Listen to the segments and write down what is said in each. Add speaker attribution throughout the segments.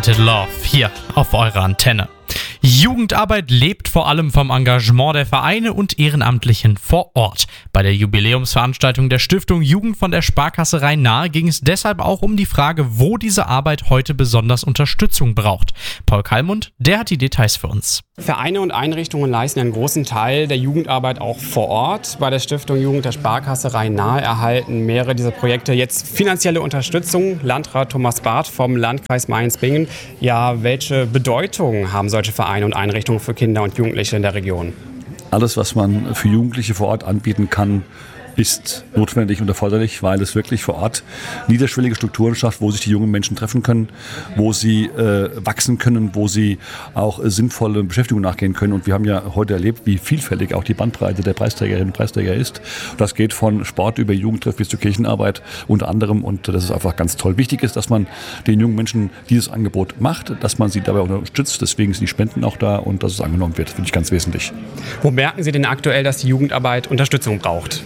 Speaker 1: Unlimited Love hier auf eurer Antenne. Jugendarbeit lebt vor allem vom Engagement der Vereine und Ehrenamtlichen vor Ort. Bei der Jubiläumsveranstaltung der Stiftung Jugend von der Sparkasse Rhein-Nahe ging es deshalb auch um die Frage, wo diese Arbeit heute besonders Unterstützung braucht. Paul Kallmund, der hat die Details für uns.
Speaker 2: Vereine und Einrichtungen leisten einen großen Teil der Jugendarbeit auch vor Ort. Bei der Stiftung Jugend der Sparkasse Rhein-Nahe erhalten mehrere dieser Projekte jetzt finanzielle Unterstützung. Landrat Thomas Barth vom Landkreis Mainz-Bingen. Ja, welche Bedeutung haben solche Vereine und Einrichtungen für Kinder und Jugendliche in der Region?
Speaker 3: Alles, was man für Jugendliche vor Ort anbieten kann, ist notwendig und erforderlich, weil es wirklich vor Ort niederschwellige Strukturen schafft, wo sich die jungen Menschen treffen können, wo sie wachsen können, wo sie auch sinnvolle Beschäftigung nachgehen können. Und wir haben ja heute erlebt, wie vielfältig auch die Bandbreite der Preisträgerinnen und Preisträger ist. Das geht von Sport über Jugendtreff bis zur Kirchenarbeit unter anderem. Und das ist einfach ganz toll. Wichtig ist, dass man den jungen Menschen dieses Angebot macht, dass man sie dabei unterstützt. Deswegen sind die Spenden auch da und dass es angenommen wird, finde ich ganz wesentlich.
Speaker 2: Wo merken Sie denn aktuell, dass die Jugendarbeit Unterstützung braucht?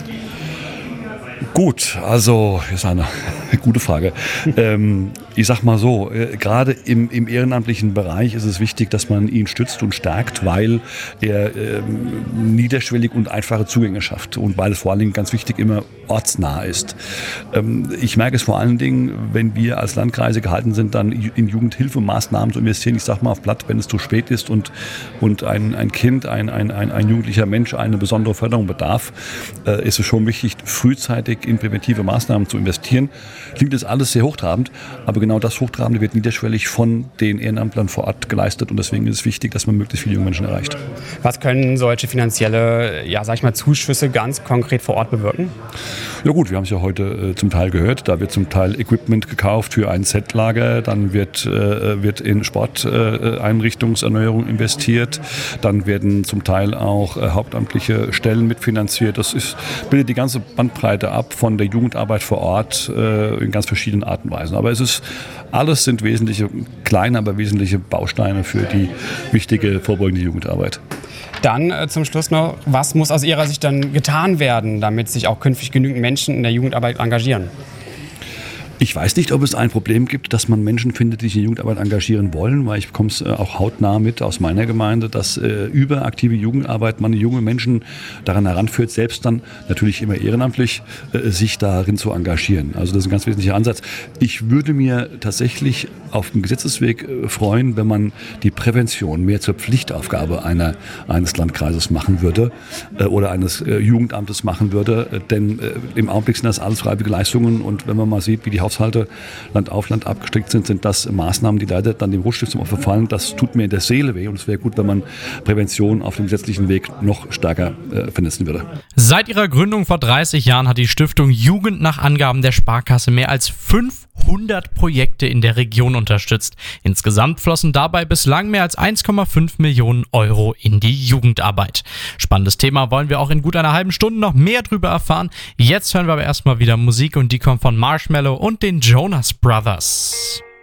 Speaker 3: Gut, also das ist eine gute Frage. Ich sag mal so, gerade im ehrenamtlichen Bereich ist es wichtig, dass man ihn stützt und stärkt, weil er niederschwellig und einfache Zugänge schafft und weil es vor allen Dingen ganz wichtig immer ortsnah ist. Ich merke es vor allen Dingen, wenn wir als Landkreise gehalten sind, dann in Jugendhilfemaßnahmen zu investieren. Ich sag mal auf Blatt, wenn es zu spät ist und ein Kind, ein jugendlicher Mensch eine besondere Förderung bedarf, ist es schon wichtig, frühzeitig in präventive Maßnahmen zu investieren. Klingt das alles sehr hochtrabend, aber genau das Hochtrabende wird niederschwellig von den Ehrenamtlern vor Ort geleistet und deswegen ist es wichtig, dass man möglichst viele junge Menschen erreicht.
Speaker 2: Was können solche finanzielle, Zuschüsse ganz konkret vor Ort bewirken?
Speaker 3: Ja gut, wir haben es ja heute zum Teil gehört, da wird zum Teil Equipment gekauft für ein Zeltlager, dann wird in Sporteinrichtungserneuerung investiert, dann werden zum Teil auch hauptamtliche Stellen mitfinanziert. Das bildet die ganze Bandbreite ab von der Jugendarbeit vor Ort in ganz verschiedenen Arten und Weisen. Aber alles sind wesentliche, kleine, aber wesentliche Bausteine für die wichtige vorbeugende Jugendarbeit.
Speaker 2: Dann zum Schluss noch, was muss aus Ihrer Sicht dann getan werden, damit sich auch künftig genügend Menschen in der Jugendarbeit engagieren?
Speaker 3: Ich weiß nicht, ob es ein Problem gibt, dass man Menschen findet, die sich in die Jugendarbeit engagieren wollen, weil ich bekomme es auch hautnah mit aus meiner Gemeinde, dass über aktive Jugendarbeit man junge Menschen daran heranführt, selbst dann natürlich immer ehrenamtlich sich darin zu engagieren. Also das ist ein ganz wesentlicher Ansatz. Ich würde mir tatsächlich auf dem Gesetzesweg freuen, wenn man die Prävention mehr zur Pflichtaufgabe eines Landkreises machen würde oder eines Jugendamtes machen würde, denn im Augenblick sind das alles freiwillige Leistungen und wenn man mal sieht, wie die Haushalte Land auf Land abgestrickt sind das Maßnahmen, die leider dann dem Rotstift zum Opfer fallen. Das tut mir in der Seele weh und es wäre gut, wenn man Prävention auf dem gesetzlichen Weg noch stärker vernetzen würde.
Speaker 1: Seit ihrer Gründung vor 30 Jahren hat die Stiftung Jugend nach Angaben der Sparkasse mehr als 500 Projekte in der Region unterstützt. Insgesamt flossen dabei bislang mehr als 1,5 Millionen Euro in die Jugendarbeit. Spannendes Thema, wollen wir auch in gut einer halben Stunde noch mehr drüber erfahren. Jetzt hören wir aber erstmal wieder Musik und die kommt von Marshmello und den Jonas Brothers.